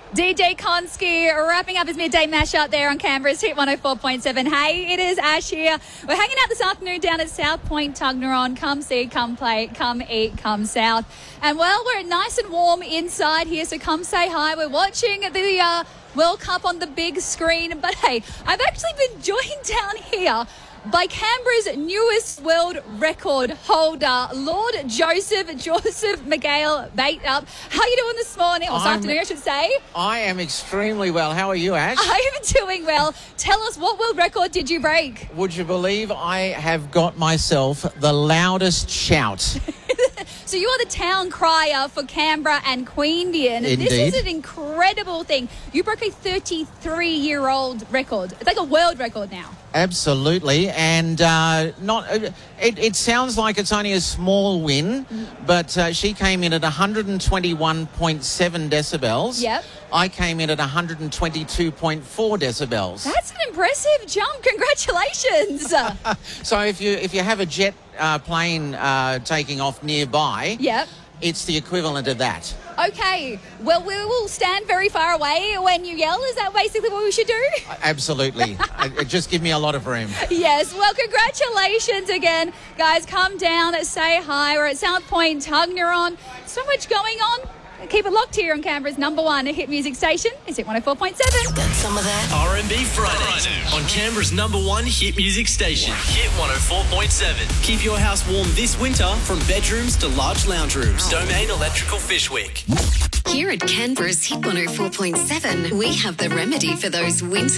DJ Konski wrapping up his midday mash out there on Canberra's Hit 104.7. Hey, it is Ash here. We're hanging out this afternoon down at South Point Tuggeranong. Come see, come play, come eat, come south. And well, we're nice and warm inside here, so come say hi. We're watching the World Cup on the big screen. But hey, I've actually been joined down here by Canberra's newest world record holder, Lord Joseph Miguel Bateup. How are you doing this morning, or this afternoon, I should say? I am extremely well. How are you, Ash? I am doing well. Tell us, what world record did you break? Would you believe I have got myself the loudest shout? So you are the town crier for Canberra and Queanbeyan. Indeed. This is an incredible thing. You broke a 33-year-old record. It's like a world record now. Absolutely, and it sounds like it's only a small win, but she came in at 121.7 decibels. Yep. I came in at 122.4 decibels. That's an impressive jump. Congratulations. So if you have a jet plane taking off nearby, Yep. it's the equivalent of that. Okay, well, we will stand very far away when you yell. Is that basically what we should do? Absolutely. Just give me a lot of room. Yes, well, congratulations again. Guys, come down, say hi. We're at South Point Tuggeranong. So much going on. Keep it locked here on Canberra's #1 hit music station. It's Hit 104.7. Got some of that? R&B Fridays on Canberra's #1 hit music station, Hit 104.7. Keep your house warm this winter from bedrooms to large lounge rooms. Domain Electrical Fishwick. Here at Canberra's Hit 104.7, we have the remedy for those winter